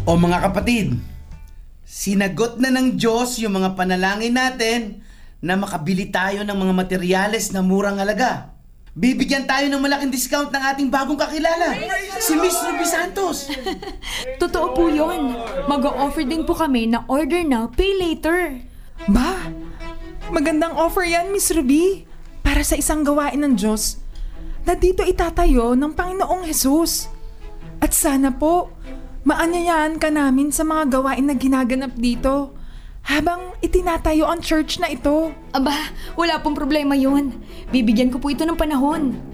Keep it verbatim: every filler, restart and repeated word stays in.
O mga kapatid, sinagot na ng Diyos yung mga panalangin natin na makabili tayo ng mga materyales na murang halaga. Bibigyan tayo ng malaking discount ng ating bagong kakilala, si Miss Ruby Santos. Totoo po yun. Mag-o-offer din po kami na order now, pay later. Ba, magandang offer yan, Miss Ruby. Para sa isang gawain ng Diyos na dito itatayo ng Panginoong Jesus. At sana po, maanyayahan ka namin sa mga gawain na ginaganap dito habang itinatayo ang church na ito. Aba, wala pong problema yun. Bibigyan ko po ito ng panahon.